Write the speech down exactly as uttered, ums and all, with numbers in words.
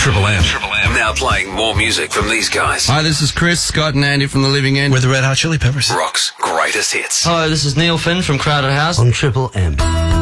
Triple M. Triple M. Now playing more music from these guys. Hi, this is Chris, Scott and Andy from The Living End. We're the Red Hot Chili Peppers. Rock's greatest hits. Hello, this is Neil Finn from Crowded House. On Triple M.